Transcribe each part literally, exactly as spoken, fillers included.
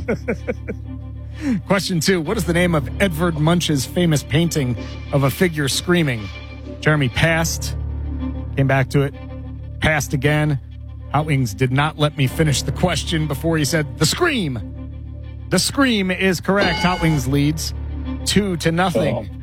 Question two. What is the name of Edvard Munch's famous painting of a figure screaming? Jeremy passed. Came back to it. Passed again. Hot Wings did not let me finish the question before he said, The Scream. The Scream is correct. Hot Wings leads two to nothing. Oh.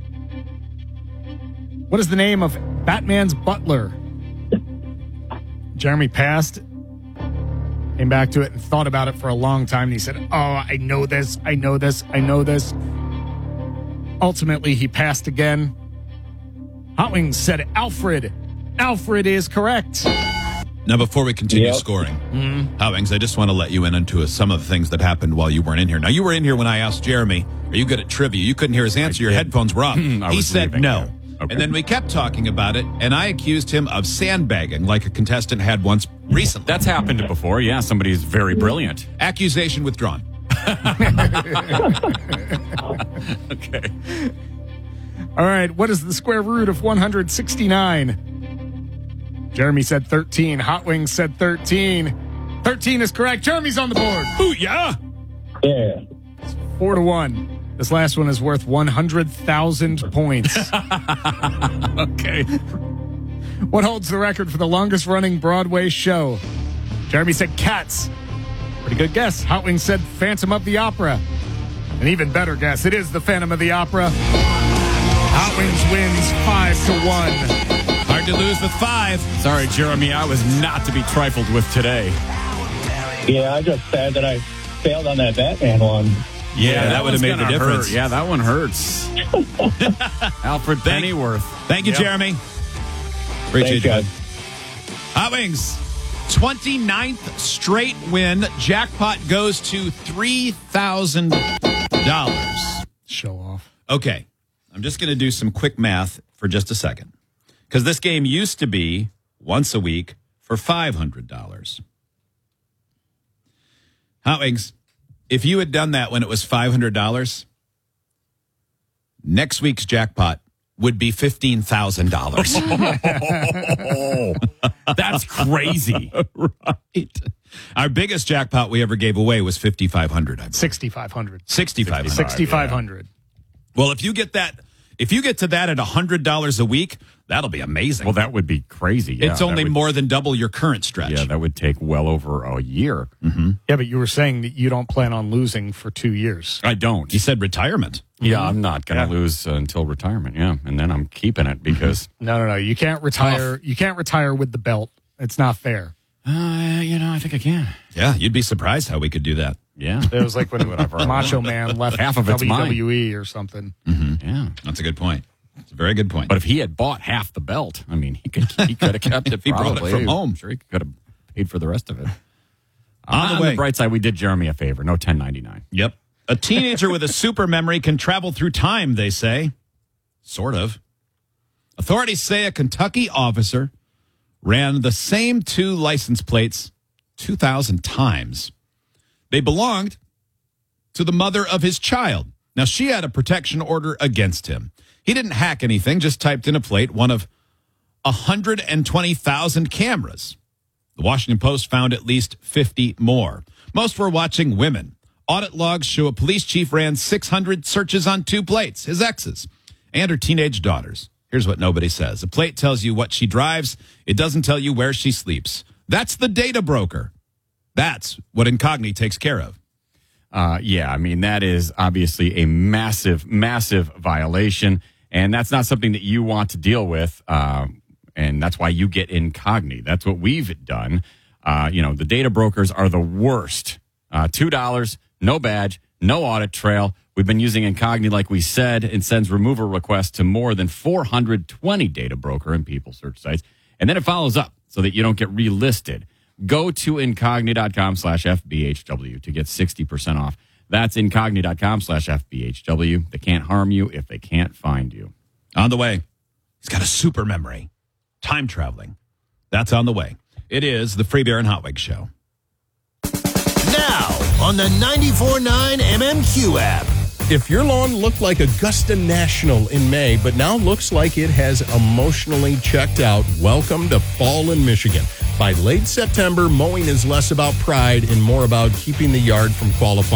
What is the name of Batman's butler? Jeremy passed. Came back to it and thought about it for a long time. And he said, oh, I know this. I know this. I know this. Ultimately, he passed again. Hot Wings said Alfred. Alfred is correct. Now, before we continue Yep. scoring, mm-hmm. Hot Wings, I just want to let you in into a, some of the things that happened while you weren't in here. Now, you were in here when I asked Jeremy, are you good at trivia? You couldn't hear his answer. Your headphones were off. I He was said leaving, no. yeah. Okay. And then we kept talking about it, and I accused him of sandbagging like a contestant had once recently. That's happened before. Yeah, somebody's very brilliant. Accusation withdrawn. Okay. All right. What is the square root of one hundred sixty-nine? Jeremy said thirteen. Hot Wings said thirteen. thirteen is correct. Jeremy's on the board. Ooh, yeah. Yeah. Four to one. This last one is worth one hundred thousand points. Okay. What holds the record for the longest running Broadway show? Jeremy said Cats. Pretty good guess. Hot Wings said Phantom of the Opera. An even better guess. It is the Phantom of the Opera. Hot Wings wins five to one. Hard to lose with five. Sorry, Jeremy, I was not to be trifled with today. Yeah, I'm just sad that I failed on that Batman one. Yeah, that would have one's made the gonna difference. hurt. Yeah, that one hurts. Alfred Pennyworth. Thank you, Yep. Jeremy. Appreciate you. Thanks, Hot Wings, twenty-ninth straight win. Jackpot goes to three thousand dollars. Show off. Okay, I'm just going to do some quick math for just a second. Because this game used to be once a week for five hundred dollars. Hot Wings, if you had done that when it was five hundred dollars, next week's jackpot would be fifteen thousand dollars. That's crazy. Right. Our biggest jackpot we ever gave away was fifty-five hundred dollars. sixty-five hundred. sixty-five hundred dollars. sixty-five hundred. Well, if you get that, if you get to that at one hundred dollars a week, that'll be amazing. Well, that would be crazy. Yeah, it's that only would- more than double your current stretch. Yeah, that would take well over a year. Yeah, but you were saying that you don't plan on losing for two years. I don't. You said retirement. Yeah, I'm not going to Yeah. lose uh, until retirement. Yeah, and then I'm keeping it because, No, no, no. You can't retire. You can't retire with the belt. It's not fair. uh, you know, I think I can. Yeah, you'd be surprised how we could do that. Yeah, It was like when Macho Man left Half of it's W W E or something. yeah. That's a good point. It's a very good point. But if he had bought half the belt, I mean, he could he could have kept it. He brought it probably. from home. I'm sure he could have paid for the rest of it. On the On way. the bright side, we did Jeremy a favor. No ten ninety-nine. Yep. A teenager with a super memory can travel through time, they say. Sort of. Authorities say a Kentucky officer ran the same two license plates two thousand times. They belonged to the mother of his child. Now, she had a protection order against him. He didn't hack anything, just typed in a plate, one of one hundred twenty thousand cameras. The Washington Post found at least fifty more. Most were watching women. Audit logs show a police chief ran six hundred searches on two plates, his exes, and her teenage daughters. Here's what nobody says. A plate tells you what she drives. It doesn't tell you where she sleeps. That's the data broker. That's what Incogni takes care of. Uh, yeah, I mean, that is obviously a massive, massive violation. And that's not something that you want to deal with. Uh, and that's why you get Incogni. That's what we've done. Uh, you know, the data brokers are the worst. Uh, two dollars, no badge, no audit trail. We've been using Incogni, like we said, and sends removal requests to more than four hundred twenty data broker and people search sites. And then it follows up so that you don't get relisted. Go to incogni.com slash FBHW to get sixty percent off. That's incogni.com slash FBHW. They can't harm you if they can't find you. On the way, he's got a super memory. Time traveling. That's on the way. It is the Free Beer and Hot Wings Show. Now on the ninety-four point nine M M Q app. If your lawn looked like Augusta National in May, but now looks like it has emotionally checked out, welcome to fall in Michigan. By late September, mowing is less about pride and more about keeping the yard from qualifying